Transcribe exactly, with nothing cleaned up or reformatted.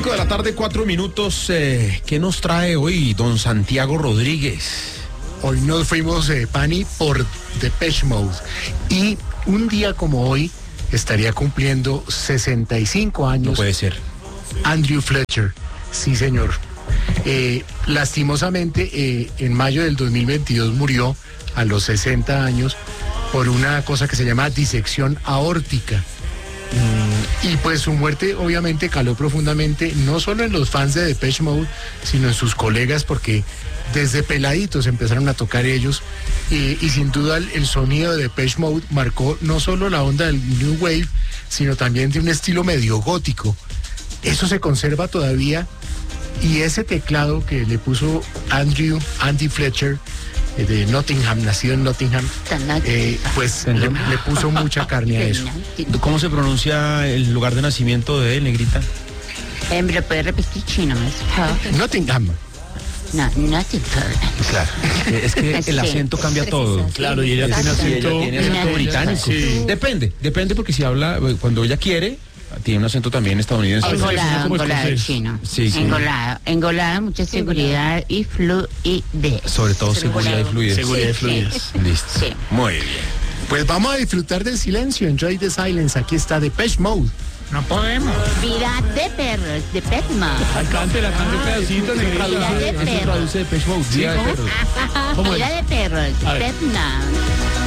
Cinco de la tarde, cuatro minutos. Eh, ¿Qué nos trae hoy don Santiago Rodríguez? Hoy nos fuimos, eh, Pani, por Depeche Mode. Y un día como hoy estaría cumpliendo sesenta y cinco años. No puede ser. Andrew Fletcher. Sí, señor. Eh, lastimosamente, eh, en mayo del dos mil veintidós murió a los sesenta años por una cosa que se llama disección aórtica. Mm, y pues su muerte obviamente caló profundamente, no solo en los fans de Depeche Mode, sino en sus colegas, porque desde peladitos empezaron a tocar ellos, eh, y sin duda el, el sonido de Depeche Mode marcó no solo la onda del New Wave, sino también de un estilo medio gótico. Eso se conserva todavía, y ese teclado que le puso Andrew, Andy Fletcher, eh, de Nottingham, nacido en Nottingham, eh, pues le, le puso mucha carne a eso. ¿Cómo se pronuncia el lugar de nacimiento de él, negrita? Eh, ¿Me lo puede repetir chino, más? Nottingham. No, Nottingham. Claro. Es que el Sí. acento cambia todo. Claro, y ella tiene Sí, ella acento, tiene acento británico. Sí. Depende, depende porque si habla, cuando ella quiere, tiene un acento también estadounidense. Engolado, como engolado escocés. chino. Sí, sí. Engolado, engolado, mucha seguridad y fluidez. Sobre todo seguridad y fluidez. Seguridad y Sí, fluidez. sí. Listo. Sí. Muy bien. Pues vamos a disfrutar del silencio. Enjoy the silence. Aquí está Depeche Mode. No podemos. Vida de perros, de Petma. Cante, la cante un pedacito, negrita. Vida de perros. Depeche Mode, Día de Perros. Vida de perros, A de ver. Petma.